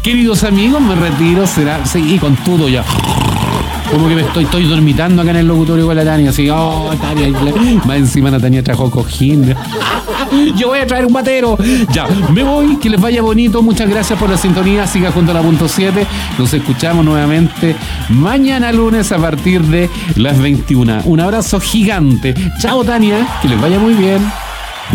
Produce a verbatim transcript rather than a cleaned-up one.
Queridos amigos, me retiro. Será. Sí, con todo ya. Como que me estoy, estoy dormitando acá en el locutorio con la Tania. Así, oh, Tania. Más encima la Tania trajo cojín. Yo voy a traer un batero. Ya, me voy. Que les vaya bonito. Muchas gracias por la sintonía. Siga junto a la punto siete. Nos escuchamos nuevamente mañana lunes a partir de las veintiuna. Un abrazo gigante. Chao, Tania. Que les vaya muy bien.